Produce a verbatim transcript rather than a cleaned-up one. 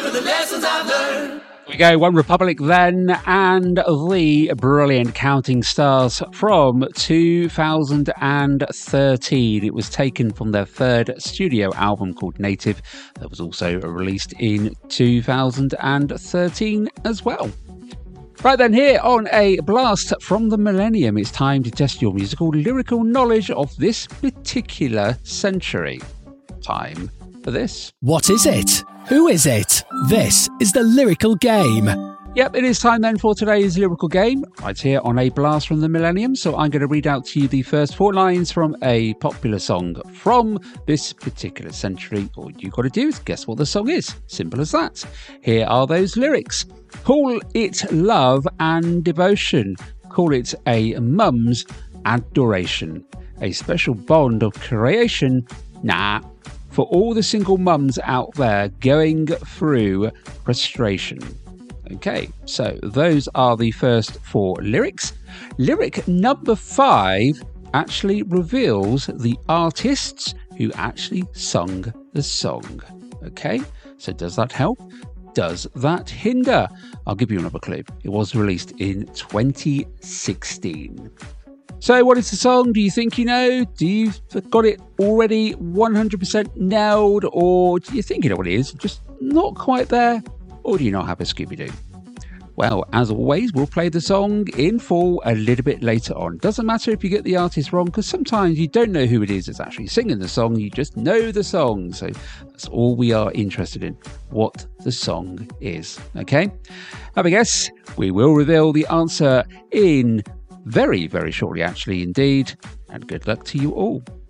For the lessons I've learned. We go One Republic then, and the brilliant Counting Stars from two thousand thirteen. It was taken from their third studio album called Native, that was also released in two thousand thirteen as well. Right then, here on A Blast from the Millennium, it's time to test your musical lyrical knowledge of this particular century. Time for this. What is it? Who is it? This is the Lyrical Game. Yep, it is time then for today's lyrical game, right here on A Blast from the Millennium. So I'm going to read out to you the first four lines from a popular song from this particular century. All you've got to do is guess what the song is. Simple as that. Here are those lyrics. Call it love and devotion. Call it a mum's adoration. A special bond of creation. Nah. For all the single mums out there going through frustration. Okay, so those are the first four lyrics. Lyric number five actually reveals the artists who actually sung the song. Okay, so does that help? Does that hinder? I'll give you another clue. It was released in twenty sixteen. So what is the song? Do you think you know? Do you got it already one hundred percent nailed? Or do you think you know what it is, just not quite there? Or do you not have a Scooby-Doo? Well, as always, we'll play the song in full a little bit later on. Doesn't matter if you get the artist wrong, because sometimes you don't know who it is that's actually singing the song. You just know the song. So that's all we are interested in, what the song is. Okay? Have a guess. We will reveal the answer in very, very shortly, actually, indeed. And good luck to you all.